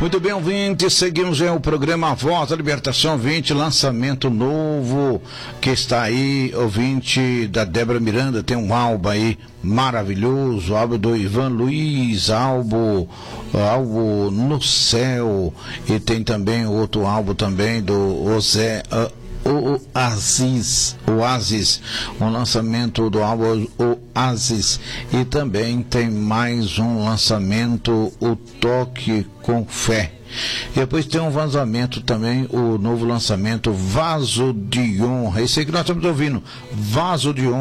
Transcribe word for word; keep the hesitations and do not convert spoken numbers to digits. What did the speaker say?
Muito bem, ouvinte, seguimos em o programa Voz da Libertação vinte, lançamento novo que está aí, ouvinte da Débora Miranda, tem um álbum aí maravilhoso, álbum do Ivan Luiz, álbum, álbum No Céu, e tem também outro álbum também do José uh, o Aziz, o Aziz, um lançamento do álbum O Aziz, e também tem mais um lançamento, O Toque com Fé. E depois tem um vazamento também, o novo lançamento Vaso de Honra. Esse aí que nós estamos ouvindo, Vaso de Honra.